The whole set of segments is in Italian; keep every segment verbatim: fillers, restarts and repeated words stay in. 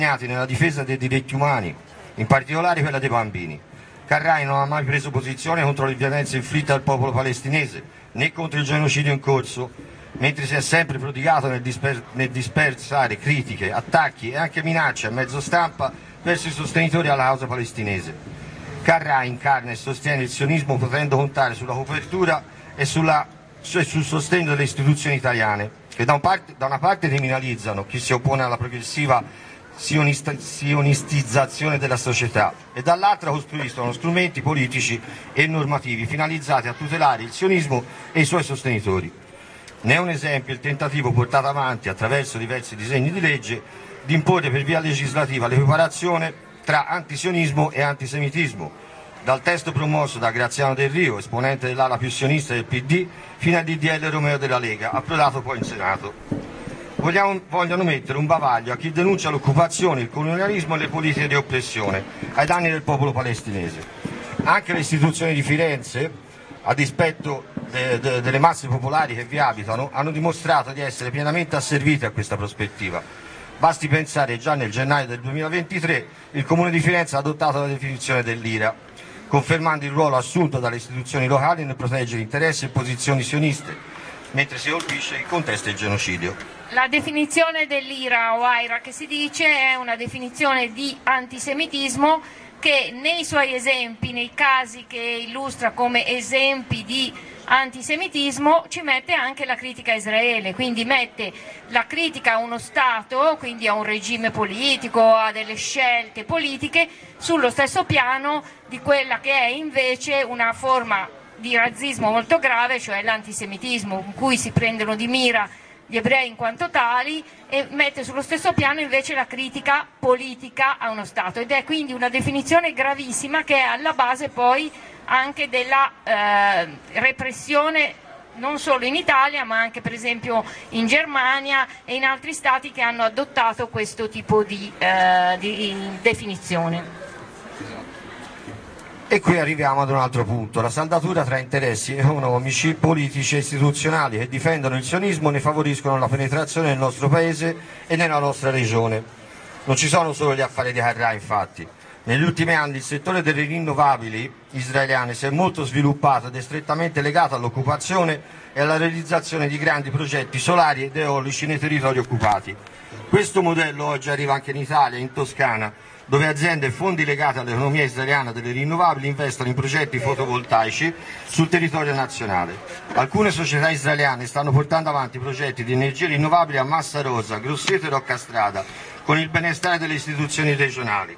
nella difesa dei diritti umani, in particolare quella dei bambini. Karrai non ha mai preso posizione contro le violenze inflitte al popolo palestinese, né contro il genocidio in corso, mentre si è sempre prodigato nel, disper nel dispersare critiche, attacchi e anche minacce a mezzo stampa verso i sostenitori alla causa palestinese. Karrai incarna e sostiene il sionismo potendo contare sulla copertura e, sulla, e sul sostegno delle istituzioni italiane, che da, un parte, da una parte criminalizzano chi si oppone alla progressiva sionistizzazione della società e dall'altra costruiscono strumenti politici e normativi finalizzati a tutelare il sionismo e i suoi sostenitori. Ne è un esempio il tentativo portato avanti attraverso diversi disegni di legge di imporre per via legislativa l'equiparazione tra antisionismo e antisemitismo, dal testo promosso da Graziano Del Rio, esponente dell'ala più sionista del P D, fino al D D L Romeo della Lega, approdato poi in Senato. Vogliamo, vogliono mettere un bavaglio a chi denuncia l'occupazione, il colonialismo e le politiche di oppressione ai danni del popolo palestinese. Anche le istituzioni di Firenze, a dispetto de, de, delle masse popolari che vi abitano, hanno dimostrato di essere pienamente asservite a questa prospettiva. Basti pensare già nel gennaio del duemilaventitré il Comune di Firenze ha adottato la definizione dell'I R A, confermando il ruolo assunto dalle istituzioni locali nel proteggere interessi e posizioni sioniste, mentre si colpisce il contesto del genocidio. La definizione dell'I R A o A I R A che si dice è una definizione di antisemitismo che nei suoi esempi, nei casi che illustra come esempi di antisemitismo, ci mette anche la critica a Israele, quindi mette la critica a uno Stato, quindi a un regime politico, a delle scelte politiche, sullo stesso piano di quella che è invece una forma di razzismo molto grave, cioè l'antisemitismo, in cui si prendono di mira gli ebrei in quanto tali, e mette sullo stesso piano invece la critica politica a uno Stato, ed è quindi una definizione gravissima che è alla base poi anche della eh, repressione non solo in Italia ma anche per esempio in Germania e in altri stati che hanno adottato questo tipo di, eh, di definizione. E qui arriviamo ad un altro punto, la saldatura tra interessi economici, politici e istituzionali che difendono il sionismo e ne favoriscono la penetrazione nel nostro paese e nella nostra regione. Non ci sono solo gli affari di Karrai, infatti. Negli ultimi anni il settore delle rinnovabili israeliane si è molto sviluppato ed è strettamente legato all'occupazione e alla realizzazione di grandi progetti solari ed eolici nei territori occupati. Questo modello oggi arriva anche in Italia, in Toscana, dove aziende e fondi legati all'economia israeliana delle rinnovabili investono in progetti fotovoltaici sul territorio nazionale. Alcune società israeliane stanno portando avanti progetti di energie rinnovabili a Massa Rosa, Grosseto e Roccastrada, con il benestare delle istituzioni regionali.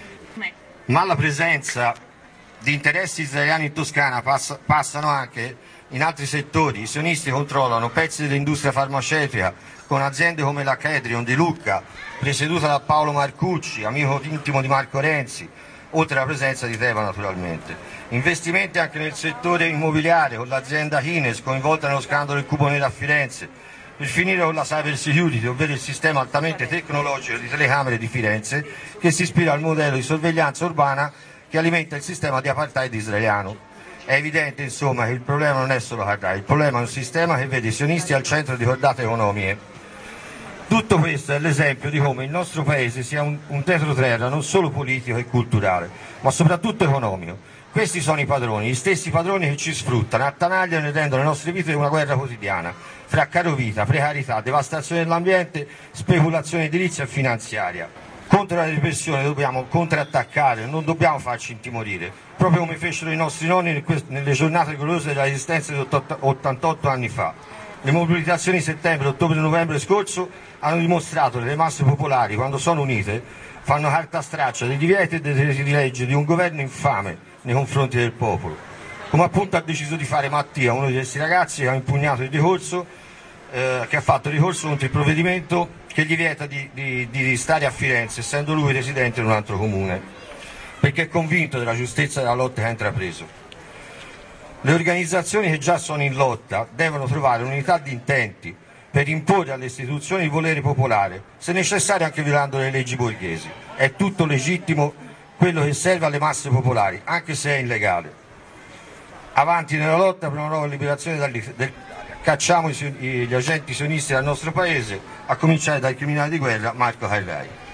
Ma la presenza di interessi israeliani in Toscana passa, passano anche in altri settori. I sionisti controllano pezzi dell'industria farmaceutica con aziende come la Kedrion di Lucca, presieduta da Paolo Marcucci, amico intimo di Marco Renzi, oltre alla presenza di Teva naturalmente. Investimenti anche nel settore immobiliare con l'azienda Hines coinvolta nello scandalo del Cubo Nero a Firenze, per finire con la cyber security, ovvero il sistema altamente tecnologico di telecamere di Firenze che si ispira al modello di sorveglianza urbana che alimenta il sistema di apartheid israeliano. È evidente insomma che il problema non è solo Karrai, il problema è un sistema che vede i sionisti al centro di cordate economie. Tutto questo è l'esempio di come il nostro paese sia un, un tetroterra non solo politico e culturale, ma soprattutto economico. Questi sono i padroni, gli stessi padroni che ci sfruttano, attanagliano e rendono le nostre vite una guerra quotidiana, fra carovita, precarietà, devastazione dell'ambiente, speculazione edilizia e finanziaria. Contro la repressione dobbiamo contrattaccare, non dobbiamo farci intimorire, proprio come fecero i nostri nonni nelle giornate gloriose della resistenza di ottantotto anni fa. Le mobilitazioni di settembre, ottobre e novembre scorso hanno dimostrato che le masse popolari, quando sono unite, fanno carta straccia dei divieti e dei decreti di legge di un governo infame nei confronti del popolo. Come appunto ha deciso di fare Mattia, uno di questi ragazzi che ha impugnato il ricorso, eh, che ha fatto ricorso contro il provvedimento che gli vieta di, di, di stare a Firenze, essendo lui residente in un altro comune, perché è convinto della giustezza della lotta che ha intrapreso. Le organizzazioni che già sono in lotta devono trovare un'unità di intenti per imporre alle istituzioni il volere popolare, se necessario anche violando le leggi borghesi. È tutto legittimo quello che serve alle masse popolari, anche se è illegale. Avanti nella lotta per una nuova liberazione dal, del, cacciamo i, gli agenti sionisti dal nostro paese, a cominciare dal criminale di guerra Marco Karrai.